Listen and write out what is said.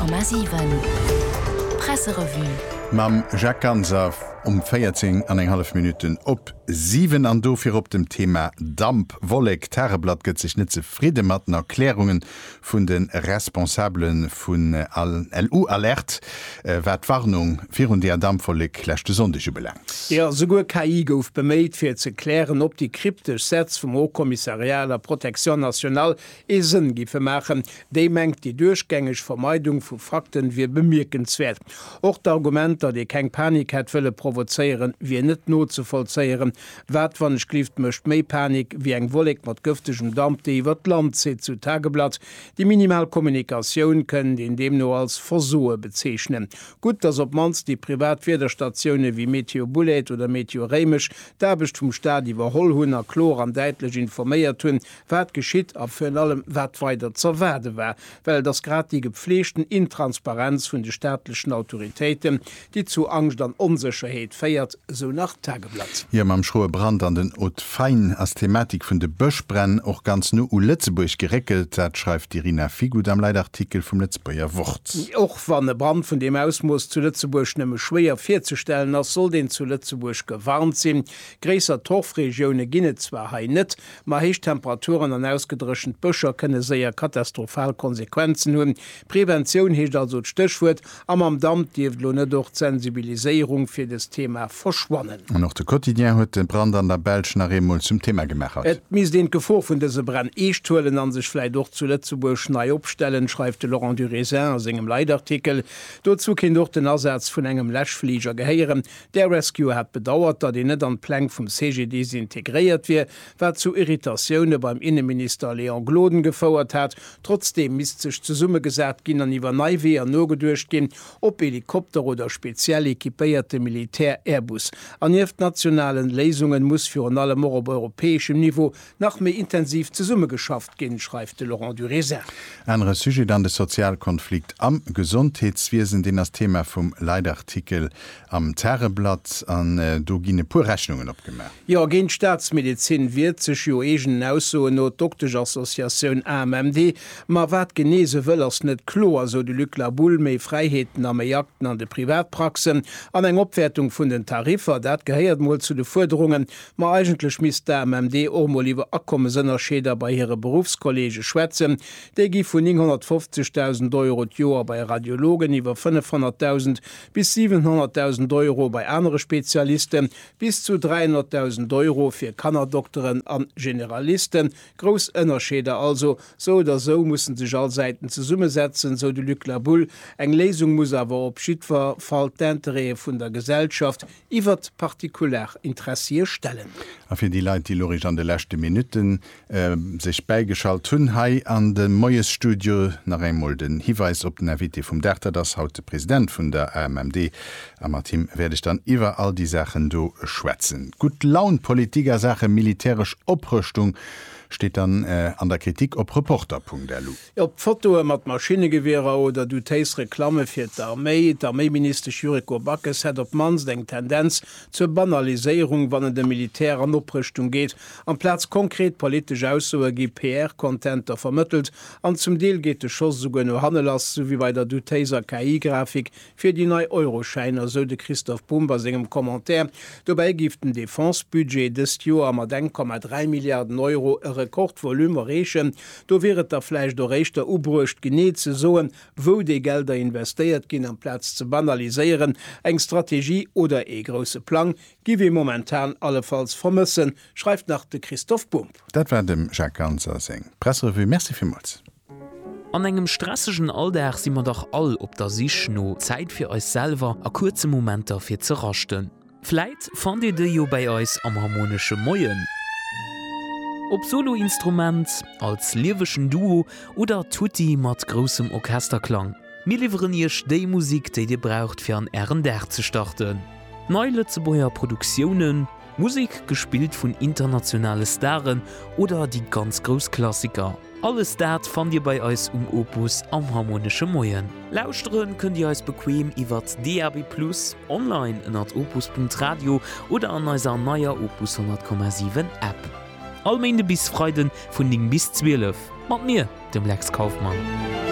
100,7 Presserevue. Mam Jacques Ganser 14,5 Minuten op 7 an dofir op dem Thema Damp Wolleg Terreblatt gëtt sich net zufriede matten Erklärungen vun den Responsablen vun LU alert wat Warnung vir hun der Dampfvolleg lächte sondesche belangt. Ja, sogur KI gouf beméit fir ze klären, ob die kryptisch Sätz vum Hochkommissarialer Protektion National isen gife machen, déi mengt die durchgängig Vermeidung vu Fakten wie bemerkenswert. Och d'Argumenter, die keng Panik het wëlle provozeieren, wie net not zu vollzeieren, wat wann skrift mcht méi Panik wie eng Wolleg mat gëftegem Damp, déi iwwer Land se zu Tageblatt. Die Minimalkommunikationun können in dem no als Versuche bezeichnen. Gut, dass op mans die Privatwederstationune wie Meteobullet oder Meteoremisch dabecht vum Staat iwwer Hollhunner Chlor an deitlech informéiert hunn, wat geschitt a fir allem wat weiter zerwerde war, weil das grad die gepflechten Intransparenz vun de staatlichen Autoritäten, die zu Angst an Unsicherheit feiert, so nach Tageblatt. Hier mam schroe Brand an den Haut fein als Thematik vun de Böschbrenn och ganz no u Lützeburg gerekelt, dat schreibt Irina Figut am Leitartikel vum Lützburger Wort. Och wann de Brand von dem Ausmus zu Lützeburg nëmme schwer firzustellen, as soll den zu Lützeburg gewarnt sinn. Gräser Torfregioune ginne zwar ha net, ma heich Temperaturen an ausgedreschen Bëcher kënne seier katastrophal Konsequenzen hunn. Prävention hecht also d'Stichwurt, am Damm dieft lo net durch Sensibilisierung fir das Thema verschwonnen. Und noch der Quotidien huet den Brand an der Belschner Remol zum Thema gemacht. Et mis den Gevor vun dese Brand eestuelen an sich vielleicht doch zu Lützeburg nei opstellen, schreibt Laurent Durésin aus engem Leitartikel. Dazu kind doch den Ersatz vun engem Läschflieger geheieren. Der Rescue hat bedauert, dat net an Plank vom CGD integriert wie, wat zu Irritationune beim Innenminister Leon Gloden gefauert hat. Trotzdem mis sich zu Summe gesagt gin an iwwer Neiwe an no gedurcht gin, ob Helikopter oder speziell ekipéierte Militär Airbus. An jeft nationalen Lesungen muss für an allem op europäischem Niveau nach méi intensiv zu Summe geschafft gin, schreibt Laurent Durésin. Andere Sujet an de Sozialkonflikt am Gesundheitswesen, den das Thema vom Leitartikel am Terreblatt an dogine purrechnungen opgemerkt. Ja, gen Staatsmedizin wird sech Joegen ausso no Doktor Assoziation AMMD, ma wat genese wëllers net klo, so de Lückler Bull méi Freiheiten am Jagden an de Privatpraxen, an eng Opwertung vun den Tarifer, dat geheiert mo zu de Forderungen, ma eigentlich miss der MMD ormoliwe Akkommesënnerscheder bei ihre Berufskollege schwätzen, déi gi vun 150.000 € Joer bei Radiologen iwwer 500.000 bis 700.000 € bei andere Spezialisten, bis zu 300.000 € fir Kannerdoktoren an Generalisten, Großënnerscheder also, so oder so mussssen sich all Seiten zu Summe setzen, so de Lückler Bull. Eng Lesung muss awer op Schitwer fall d'Interesse vun der Gesellschaft iwwer partikulär interessiert stellen. Afir die Leiit die Lorich an de lächte Minuten sech beigeschalt hunn hai an dem Moes Studio nach einmal den Hiweis op den Ervite vum Dächter, das haut der Präsident vun der AMMD. Am Team werde ich dann iwwer all die Sachen do schwätzen. Gut Laun Politiker Sache militärisch Oprüstung steht dann an der Kritik op Reporter.lu. Ja, Foto mat Maschinegewehrer oder du teis Reklame fir d'Armeeminister Juriko Backes hat op mans deng Tendenz zur Banalisierung, wann de Militär an Oprüstung geht, am Platz konkret politisch Aussoe gi PR-Contenter vermittelt, an zum Deel geht de Schoss so no Hannelas, so wie bei der Duteiser KI-Grafik fir die neue Euroscheiner, so de Christoph Bumber segem Kommentar. Dobei giften Defensebudget des Joer mat 1,3 Milliarden € Rekordvolume rechen, do wäret der Fleisch der rechter Ubrucht geneet ze soen, wo de Gelder investiert gin am Platz zu banalisieren, eng Strategie oder grosse Plan gi wir momentan allefalls vermëssen, schreibt nach de Christoph Bump. Dat war dem Jacques Ganser seng. Presserevue, merci vielmals. An engem stressigen Alldag si man doch all op der sich no Zeit fir euch selber a kurze Momenter fir ze rachten. Fleit fand ihr de jo bei eus am harmonische Moien. Ob Soloinstrument, als lieweschen Duo oder Tutti mat großem Orchesterklang. Mir lieferen ihr die Musik, die ihr braucht für an R&R zu starten. Neue Lützebauer Produktionen, Musik gespielt von internationalen Starren oder die ganz Großklassiker. Alles dat fand ihr bei euch Opus am harmonische Moien. Lauschteren könnt ihr euch bequem iwwer DAB+, online in opus.radio oder an eurer neuer Opus 100,7 App. Allmende bis Freuden von den bis 12. Mit mir, dem Lex Kaufmann.